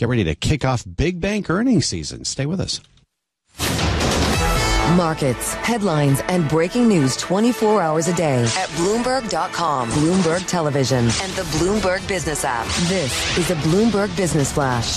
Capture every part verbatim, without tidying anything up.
get ready to kick off big bank earnings season. Stay with us. Markets, headlines, and breaking news twenty-four hours a day at Bloomberg dot com, Bloomberg Television, and the Bloomberg Business app. This is a Bloomberg Business Flash.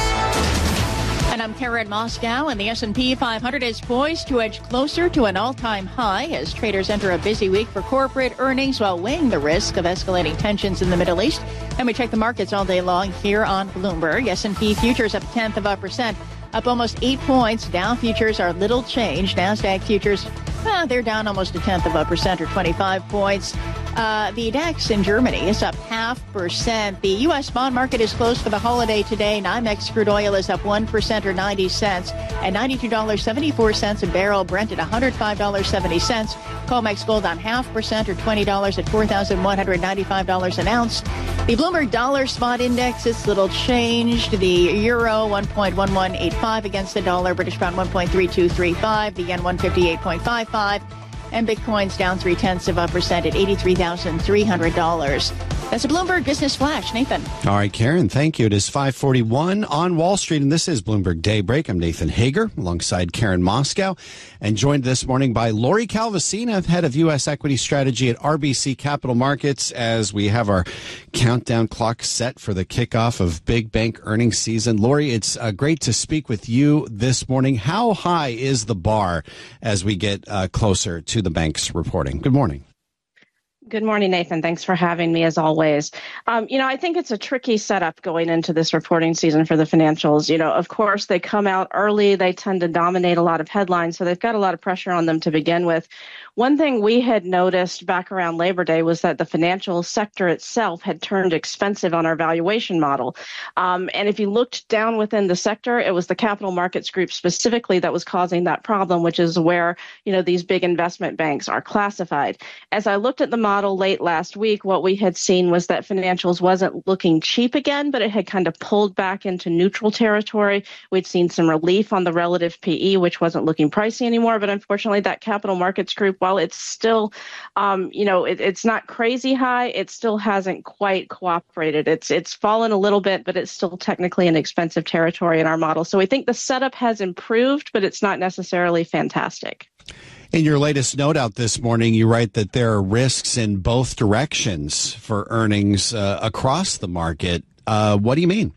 And I'm Karen Moscow, and the S and P five hundred is poised to edge closer to an all-time high as traders enter a busy week for corporate earnings while weighing the risk of escalating tensions in the Middle East. And we check the markets all day long here on Bloomberg. S and P futures up a tenth of a percent, up almost eight points. Dow futures are little changed. NASDAQ futures, well, they're down almost a tenth of a percent or twenty-five points. Uh, the DAX in Germany is up half percent. The U S bond market is closed for the holiday today. NYMEX crude oil is up one percent or ninety cents at ninety-two dollars and seventy-four cents a barrel. Brent at one hundred five dollars and seventy cents. COMEX gold on half percent or twenty dollars at four thousand one hundred ninety-five dollars an ounce. The Bloomberg Dollar Spot Index is little changed. The euro one point one one eight five against the dollar. British pound one point three two three five. The yen one fifty-eight point five five. And Bitcoin's down three tenths of a percent at eighty-three thousand three hundred dollars. That's a Bloomberg Business Flash. Nathan. All right, Karen, thank you. It is five forty-one on Wall Street, and this is Bloomberg Daybreak. I'm Nathan Hager alongside Karen Moscow, and joined this morning by Lori Calvasina, head of U S equity strategy at R B C Capital Markets, as we have our countdown clock set for the kickoff of big bank earnings season. Lori, it's uh, great to speak with you this morning. How high is the bar as we get uh, closer to the banks reporting? Good morning. Good morning, Nathan. Thanks for having me, as always. Um, you know, I think it's a tricky setup going into this reporting season for the financials. You know, of course, they come out early. They tend to dominate a lot of headlines, so they've got a lot of pressure on them to begin with. One thing we had noticed back around Labor Day was that the financial sector itself had turned expensive on our valuation model. Um, and if you looked down within the sector, it was the capital markets group specifically that was causing that problem, which is where, you know, these big investment banks are classified. As I looked at the model late last week, what we had seen was that financials wasn't looking cheap again, but it had kind of pulled back into neutral territory. We'd seen some relief on the relative P E, which wasn't looking pricey anymore. But unfortunately, that capital markets group, while it's still, um, you know, it, it's not crazy high, it still hasn't quite cooperated. It's it's fallen a little bit, but it's still technically in expensive territory in our model. So we think the setup has improved, but it's not necessarily fantastic. In your latest note out this morning, you write that there are risks in both directions for earnings uh, across the market. Uh, what do you mean?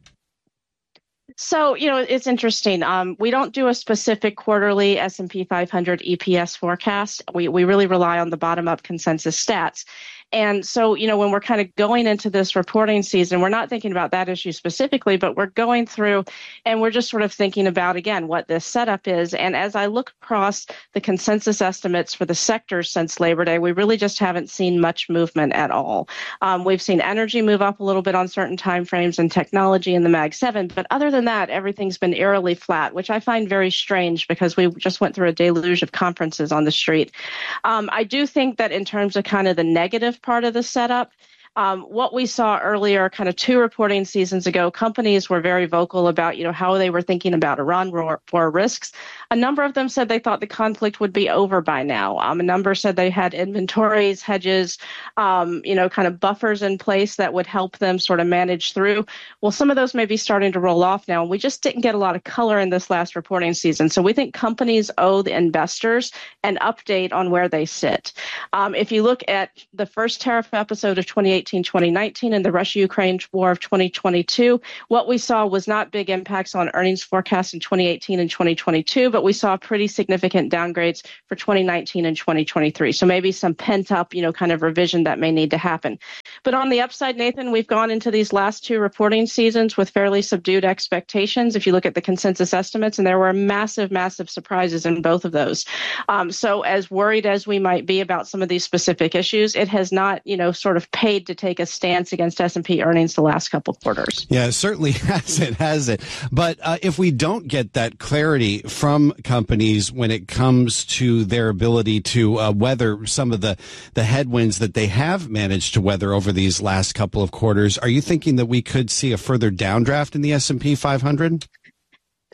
So, you know, it's interesting. Um, we don't do a specific quarterly S and P five hundred E P S forecast. We we really rely on the bottom-up consensus stats. And so, you know, when we're kind of going into this reporting season, we're not thinking about that issue specifically, but we're going through and we're just sort of thinking about, again, what this setup is. And as I look across the consensus estimates for the sectors since Labor Day, we really just haven't seen much movement at all. Um, we've seen energy move up a little bit on certain timeframes and technology in the Mag seven. But other than that, everything's been eerily flat, which I find very strange because we just went through a deluge of conferences on the street. Um, I do think that in terms of kind of the negative part of the setup, Um, what we saw earlier, kind of two reporting seasons ago, companies were very vocal about, you know, how they were thinking about Iran war, war risks. A number of them said they thought the conflict would be over by now. Um, a number said they had inventories, hedges, um, you know, kind of buffers in place that would help them sort of manage through. Well, some of those may be starting to roll off now. We just didn't get a lot of color in this last reporting season. So we think companies owe the investors an update on where they sit. Um, if you look at the first tariff episode of twenty eighteen, twenty nineteen and the Russia-Ukraine war of twenty twenty-two, what we saw was not big impacts on earnings forecasts in twenty eighteen and twenty twenty-two, but we saw pretty significant downgrades for twenty nineteen and twenty twenty-three. So maybe some pent up, you know, kind of revision that may need to happen. But on the upside, Nathan, we've gone into these last two reporting seasons with fairly subdued expectations. If you look at the consensus estimates, and there were massive, massive surprises in both of those. Um, so as worried as we might be about some of these specific issues, it has not, you know, sort of paid to take a stance against S and P earnings the last couple of quarters. Yeah, it certainly has it, has it. But uh, if we don't get that clarity from companies when it comes to their ability to uh, weather some of the, the headwinds that they have managed to weather over these last couple of quarters, are you thinking that we could see a further downdraft in the S and P five hundred?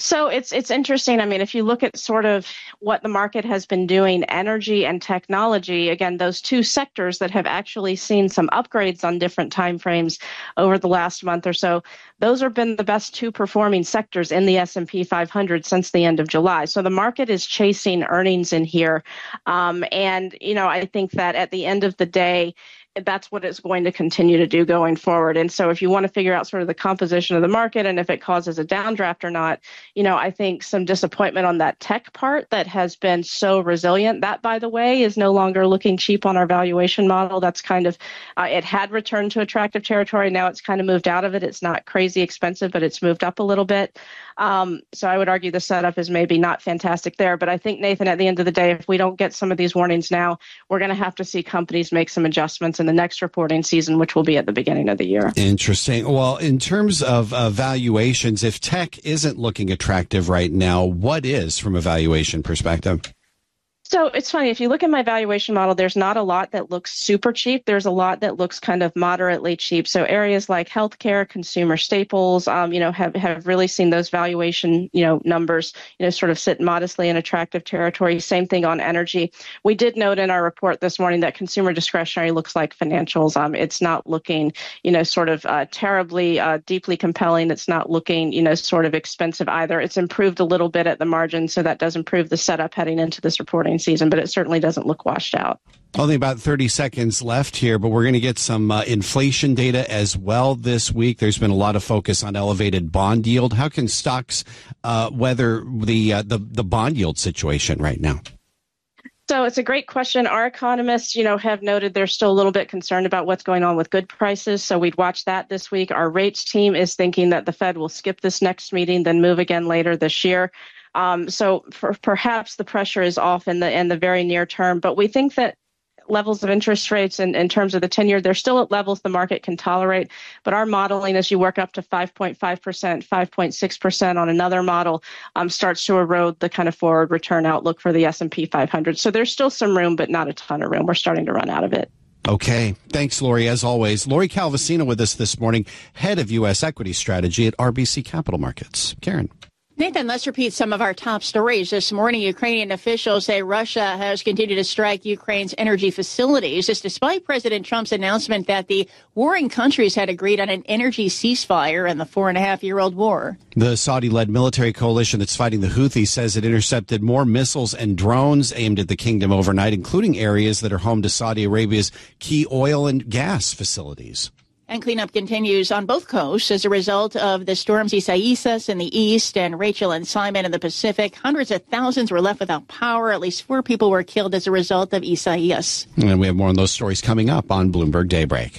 So it's it's interesting. I mean, if you look at sort of what the market has been doing, energy and technology, again, those two sectors that have actually seen some upgrades on different timeframes over the last month or so, those have been the best two performing sectors in the S and P five hundred since the end of July. So the market is chasing earnings in here. Um, and, you know, I think that at the end of the day, that's what it's going to continue to do going forward. And so if you want to figure out sort of the composition of the market and if it causes a downdraft or not, you know, I think some disappointment on that tech part that has been so resilient. That, by the way, is no longer looking cheap on our valuation model. That's kind of, uh, it had returned to attractive territory. Now it's kind of moved out of it. It's not crazy expensive, but it's moved up a little bit. Um, so I would argue the setup is maybe not fantastic there. But I think, Nathan, at the end of the day, if we don't get some of these warnings now, we're going to have to see companies make some adjustments in the next reporting season, which will be at the beginning of the year. Interesting. Well, in terms of uh, valuations, if tech isn't looking attractive right now, what is from a valuation perspective? So it's funny, if you look at my valuation model, there's not a lot that looks super cheap. There's a lot that looks kind of moderately cheap. So areas like healthcare, consumer staples, um, you know, have, have really seen those valuation, you know, numbers, you know, sort of sit modestly in attractive territory. Same thing on energy. We did note in our report this morning that consumer discretionary looks like financials. Um, it's not looking, you know, sort of uh, terribly, uh, deeply compelling. It's not looking, you know, sort of expensive either. It's improved a little bit at the margin. So that does improve the setup heading into this reporting season, but it certainly doesn't look washed out. Only about thirty seconds left here, but we're going to get some uh, inflation data as well this week. There's been a lot of focus on elevated bond yield. How can stocks uh, weather the, uh, the the bond yield situation right now? So it's a great question. Our economists, you know, have noted they're still a little bit concerned about what's going on with good prices. So we'd watch that this week. Our rates team is thinking that the Fed will skip this next meeting, then move again later this year. Um, so for, perhaps the pressure is off in the in the very near term, but we think that levels of interest rates in, in terms of the ten-year, they're still at levels the market can tolerate. But our modeling, as you work up to five point five percent, five point six percent on another model, um, starts to erode the kind of forward return outlook for the S and P five hundred. So there's still some room, but not a ton of room. We're starting to run out of it. Okay. Thanks, Lori, as always. Lori Calvasina with us this morning, head of U S equity strategy at R B C Capital Markets. Karen. Nathan, let's repeat some of our top stories. This morning, Ukrainian officials say Russia has continued to strike Ukraine's energy facilities. This despite President Trump's announcement that the warring countries had agreed on an energy ceasefire in the four and a half year old war. The Saudi-led military coalition that's fighting the Houthis says it intercepted more missiles and drones aimed at the kingdom overnight, including areas that are home to Saudi Arabia's key oil and gas facilities. And cleanup continues on both coasts as a result of the storms Isaias in the east and Rachel and Simon in the Pacific. Hundreds of thousands were left without power. At least four people were killed as a result of Isaias. And we have more on those stories coming up on Bloomberg Daybreak.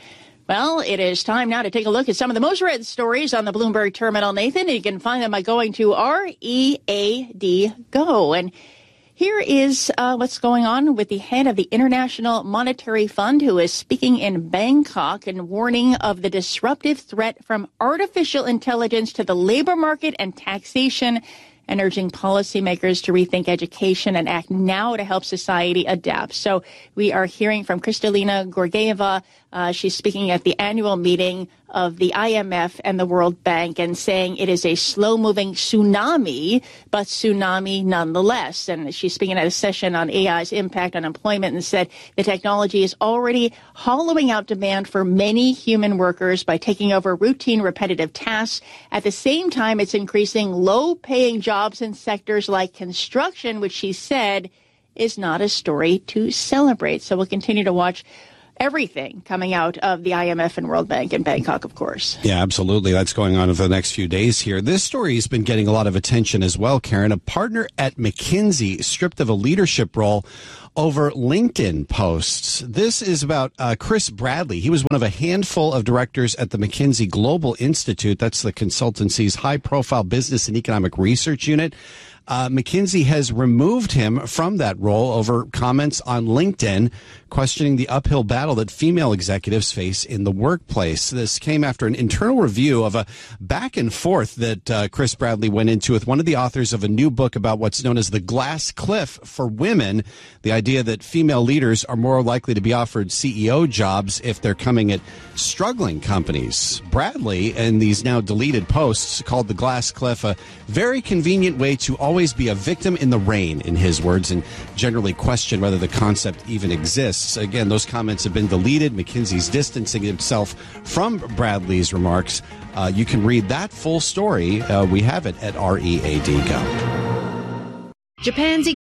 Well, it is time now to take a look at some of the most read stories on the Bloomberg Terminal, Nathan. You can find them by going to R E A D Go. And here is uh, what's going on with the head of the International Monetary Fund, who is speaking in Bangkok and warning of the disruptive threat from artificial intelligence to the labor market and taxation, and urging policymakers to rethink education and act now to help society adapt. So we are hearing from Kristalina Georgieva. Uh, she's speaking at the annual meeting of the I M F and the World Bank and saying it is a slow-moving tsunami, but tsunami nonetheless. And she's speaking at a session on A I's impact on employment and said the technology is already hollowing out demand for many human workers by taking over routine, repetitive tasks. At the same time, it's increasing low-paying jobs in sectors like construction, which she said is not a story to celebrate. So we'll continue to watch everything coming out of the I M F and World Bank in Bangkok, of course. Yeah, absolutely. That's going on over the next few days here. This story has been getting a lot of attention as well, Karen. A partner at McKinsey stripped of a leadership role over LinkedIn posts. This is about uh, Chris Bradley. He was one of a handful of directors at the McKinsey Global Institute. That's the consultancy's high-profile business and economic research unit. Uh, McKinsey has removed him from that role over comments on LinkedIn questioning the uphill battle that female executives face in the workplace. This came after an internal review of a back and forth that uh, Chris Bradley went into with one of the authors of a new book about what's known as the glass cliff for women, the idea that female leaders are more likely to be offered C E O jobs if they're coming at struggling companies. Bradley, in these now deleted posts, called the glass cliff a very convenient way to always be a victim in the rain, in his words, and generally question whether the concept even exists. Again, those comments have been deleted. McKinsey's distancing himself from Bradley's remarks. Uh, you can read that full story. Uh, we have it at R E A D dot go. Japan's